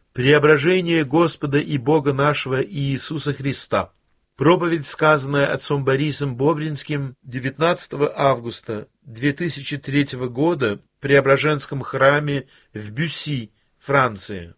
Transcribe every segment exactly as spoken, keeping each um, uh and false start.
Преображение Господа и Бога нашего Иисуса Христа. Проповедь, сказанная отцом Борисом Бобринским девятнадцатого августа две тысячи третьего года в Преображенском храме в Бюсси, Франция.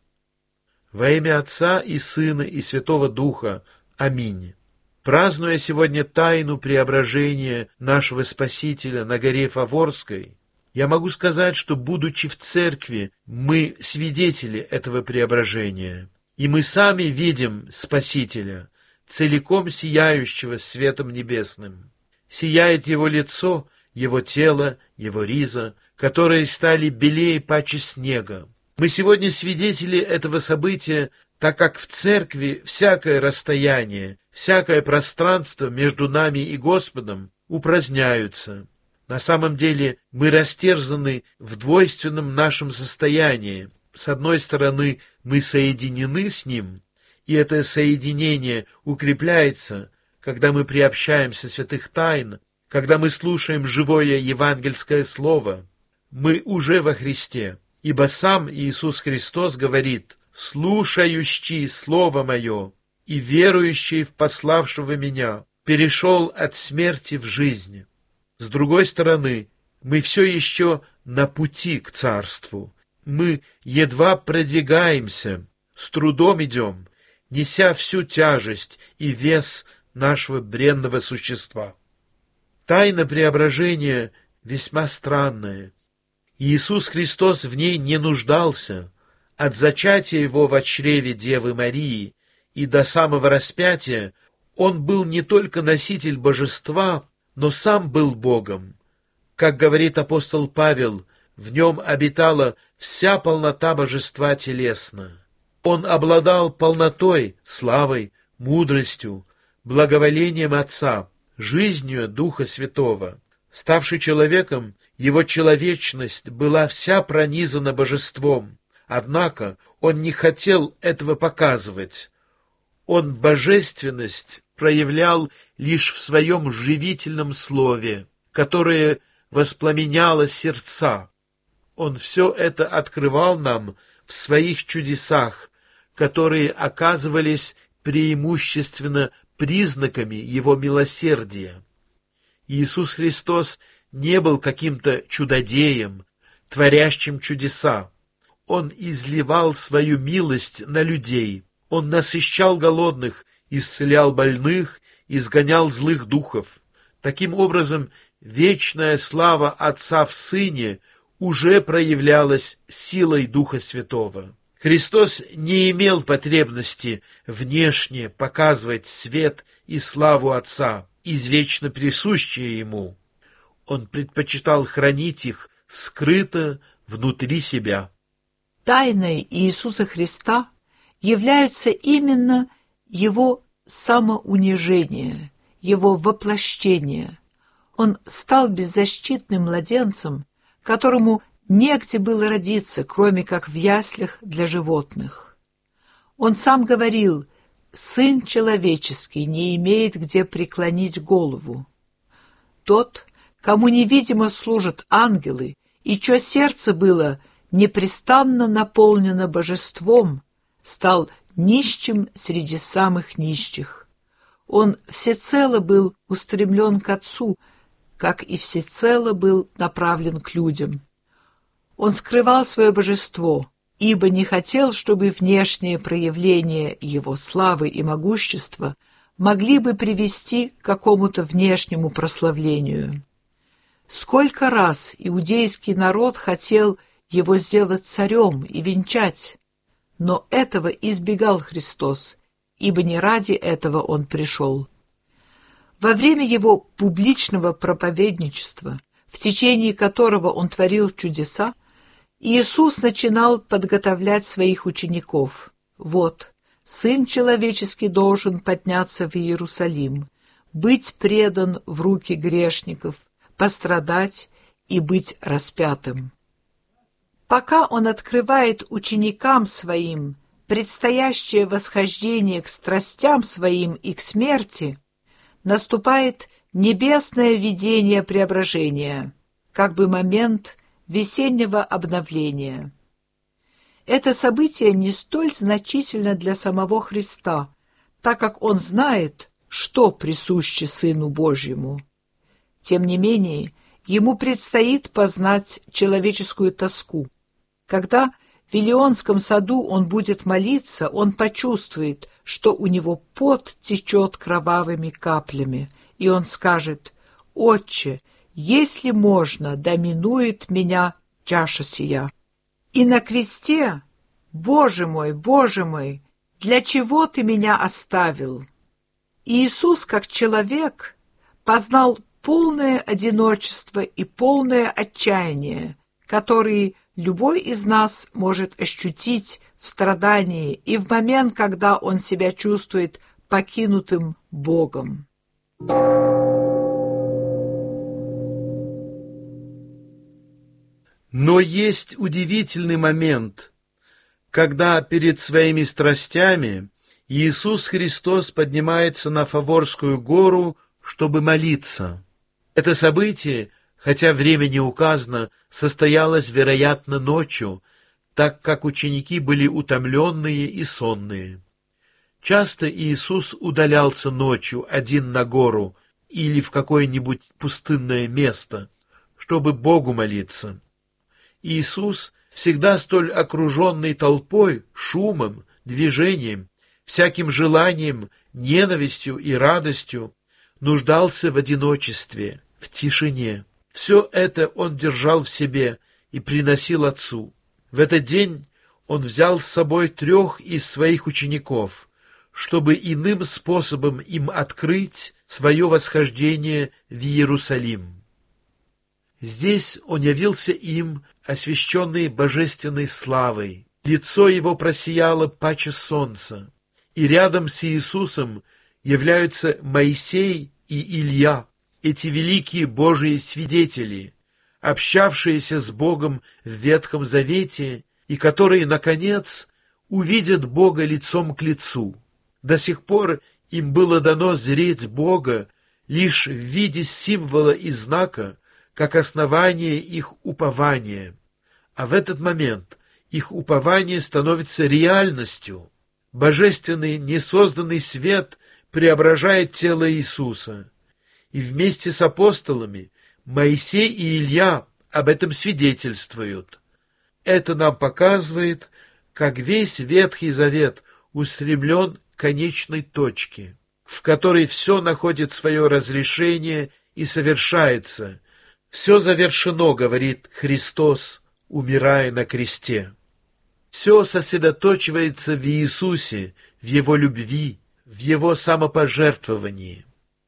Во имя Отца и Сына и Святого Духа. Аминь. Празднуя сегодня тайну преображения нашего Спасителя на горе Фаворской, я могу сказать, что, будучи в церкви, мы свидетели этого преображения, и мы сами видим Спасителя, целиком сияющего светом небесным. Сияет его лицо, его тело, его риза, которые стали белее паче снега. Мы сегодня свидетели этого события, так как в церкви всякое расстояние, всякое пространство между нами и Господом упраздняются. На самом деле мы растерзаны в двойственном нашем состоянии. С одной стороны, мы соединены с Ним, и это соединение укрепляется, когда мы приобщаемся святых тайн, когда мы слушаем живое евангельское слово. Мы уже во Христе, ибо сам Иисус Христос говорит: «Слушающий Слово Мое и верующий в пославшего Меня перешел от смерти в жизнь». С другой стороны, мы все еще на пути к Царству. Мы едва продвигаемся, с трудом идем, неся всю тяжесть и вес нашего бренного существа. Тайна преображения весьма странная. Иисус Христос в ней не нуждался. От зачатия Его во чреве Девы Марии и до самого распятия Он был не только носитель божества, но сам был Богом. Как говорит апостол Павел, в Нем обитала вся полнота божества телесно. Он обладал полнотой, славой, мудростью, благоволением Отца, жизнью Духа Святого. Ставший человеком, Его человечность была вся пронизана божеством, однако Он не хотел этого показывать. Он божественность проявлял лишь в своем живительном слове, которое воспламеняло сердца. Он все это открывал нам в своих чудесах, которые оказывались преимущественно признаками Его милосердия. Иисус Христос не был каким-то чудодеем, творящим чудеса. Он изливал свою милость на людей. Он насыщал голодных, исцелял больных, изгонял злых духов. Таким образом, вечная слава Отца в Сыне уже проявлялась силой Духа Святого. Христос не имел потребности внешне показывать свет и славу Отца, извечно присущие Ему. Он предпочитал хранить их скрыто внутри себя. Тайной Иисуса Христа являются именно Его самоунижение, Его воплощение. Он стал беззащитным младенцем, которому негде было родиться, кроме как в яслях для животных. Он сам говорил: «Сын человеческий не имеет где преклонить голову». Тот, кому невидимо служат ангелы, и чье сердце было непрестанно наполнено божеством, стал нищим среди самых нищих. Он всецело был устремлен к Отцу, как и всецело был направлен к людям. Он скрывал свое божество, ибо не хотел, чтобы внешние проявления Его славы и могущества могли бы привести к какому-то внешнему прославлению. Сколько раз иудейский народ хотел Его сделать царем и венчать, но этого избегал Христос, ибо не ради этого Он пришел. Во время Его публичного проповедничества, в течение которого Он творил чудеса, Иисус начинал подготовлять своих учеников. «Вот, Сын Человеческий должен подняться в Иерусалим, быть предан в руки грешников, пострадать и быть распятым». Пока Он открывает ученикам Своим предстоящее восхождение к страстям Своим и к смерти, наступает небесное видение преображения, как бы момент весеннего обновления. Это событие не столь значительно для самого Христа, так как Он знает, что присуще Сыну Божьему. Тем не менее, Ему предстоит познать человеческую тоску. Когда в Илионском саду Он будет молиться, Он почувствует, что у него пот течет кровавыми каплями, и Он скажет: «Отче, если можно, да минует меня чаша сия». И на кресте: «Боже мой, Боже мой, для чего Ты меня оставил?» Иисус, как человек, познал полное одиночество и полное отчаяние, которые любой из нас может ощутить в страдании и в момент, когда он себя чувствует покинутым Богом. Но есть удивительный момент, когда перед своими страстями Иисус Христос поднимается на Фаворскую гору, чтобы молиться. Это событие, хотя время не указано, состоялось, вероятно, ночью, так как ученики были утомленные и сонные. Часто Иисус удалялся ночью один на гору или в какое-нибудь пустынное место, чтобы Богу молиться. Иисус, всегда столь окруженный толпой, шумом, движением, всяким желанием, ненавистью и радостью, нуждался в одиночестве, в тишине. Все это Он держал в себе и приносил Отцу. В этот день Он взял с собой трех из своих учеников, чтобы иным способом им открыть свое восхождение в Иерусалим. Здесь Он явился им, освященный божественной славой. Лицо Его просияло паче солнца, и рядом с Иисусом являются Моисей и Илья, эти великие Божьи свидетели, общавшиеся с Богом в Ветхом Завете и которые, наконец, увидят Бога лицом к лицу. До сих пор им было дано зреть Бога лишь в виде символа и знака, как основание их упования. А в этот момент их упование становится реальностью. Божественный несозданный свет преображает тело Иисуса. И вместе с апостолами Моисей и Илья об этом свидетельствуют. Это нам показывает, как весь Ветхий Завет устремлен к конечной точке, в которой все находит свое разрешение и совершается. Все завершено, говорит Христос, умирая на кресте. Все сосредоточивается в Иисусе, в Его любви, в Его самопожертвовании.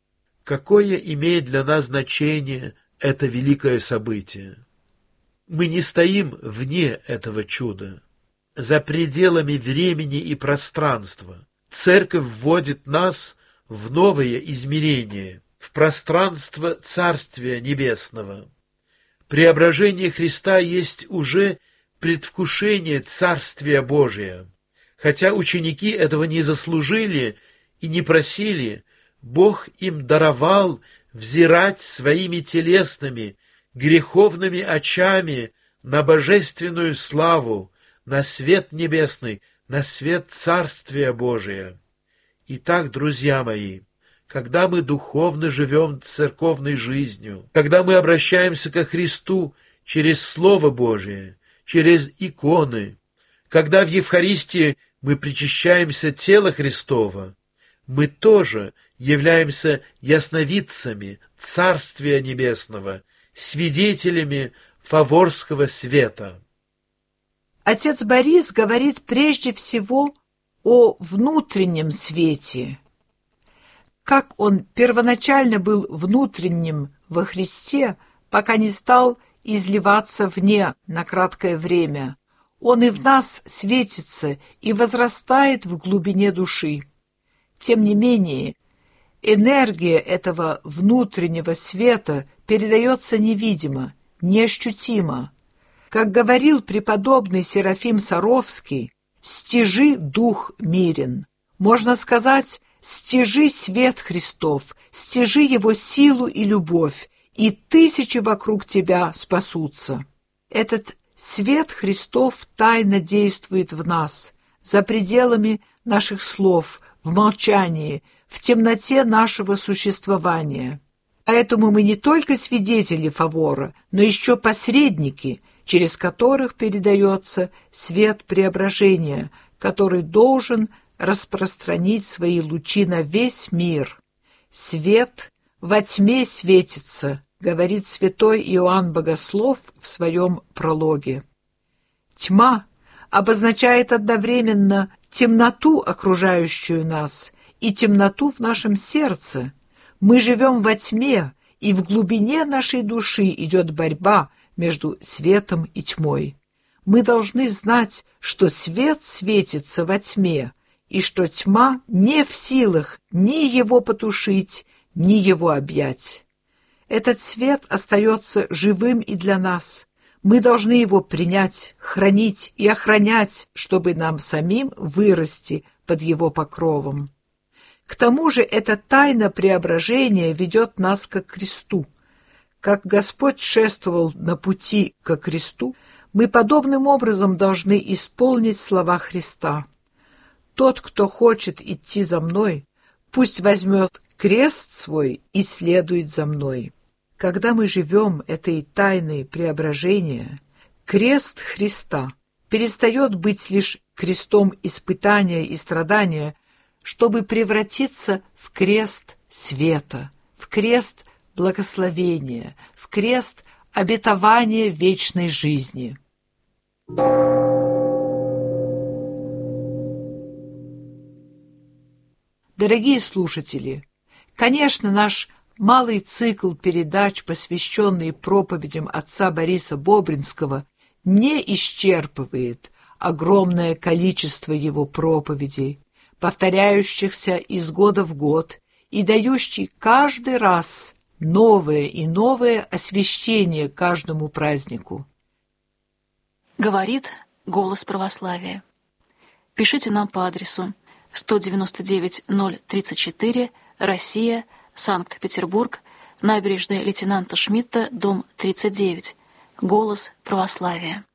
Какое имеет для нас значение это великое событие? Мы не стоим вне этого чуда, за пределами времени и пространства. Церковь вводит нас в новое измерение, в пространство Царствия Небесного. Преображение Христа есть уже предвкушение Царствия Божия. Хотя ученики этого не заслужили и не просили, Бог им даровал взирать своими телесными, греховными очами на божественную славу, на свет небесный, на свет Царствия Божия. Итак, друзья мои, когда мы духовно живем церковной жизнью, когда мы обращаемся ко Христу через Слово Божие, через иконы, когда в Евхаристии мы причащаемся тела Христова, мы тоже являемся ясновидцами Царствия Небесного, свидетелями Фаворского света. Отец Борис говорит прежде всего о внутреннем свете. Как он первоначально был внутренним во Христе, пока не стал изливаться вне на краткое время, он и в нас светится и возрастает в глубине души. Тем не менее, энергия этого внутреннего света передается невидимо, неощутимо. Как говорил преподобный Серафим Саровский, «Стяжи дух мирен». Можно сказать, стяжи свет Христов, стяжи его силу и любовь, и тысячи вокруг тебя спасутся. Этот Свет Христов тайно действует в нас, за пределами наших слов, в молчании, в темноте нашего существования. Поэтому мы не только свидетели фавора, но еще посредники, через которых передается свет преображения, который должен распространить свои лучи на весь мир. «Свет во тьме светится», — говорит святой Иоанн Богослов в своем прологе. Тьма обозначает одновременно темноту, окружающую нас, и темноту в нашем сердце. Мы живем во тьме, и в глубине нашей души идет борьба между светом и тьмой. Мы должны знать, что свет светится во тьме, и что тьма не в силах ни его потушить, ни его объять. Этот свет остается живым и для нас. Мы должны его принять, хранить и охранять, чтобы нам самим вырасти под его покровом. К тому же эта тайна преображения ведет нас ко кресту. Как Господь шествовал на пути ко кресту, мы подобным образом должны исполнить слова Христа. «Тот, кто хочет идти за мной, пусть возьмет крест свой и следует за мной». Когда мы живем этой тайной преображения, крест Христа перестает быть лишь крестом испытания и страдания, чтобы превратиться в крест света, в крест благословения, в крест обетования вечной жизни. Дорогие слушатели, конечно, наш малый цикл передач, посвященный проповедям отца Бориса Бобринского, не исчерпывает огромное количество его проповедей, повторяющихся из года в год и дающий каждый раз новое и новое освещение каждому празднику. Говорит «Голос православия». Пишите нам по адресу сто девяносто девять ноль тридцать четыре, Россия, Санкт-Петербург, набережная лейтенанта Шмидта, дом тридцать девять. «Голос православия».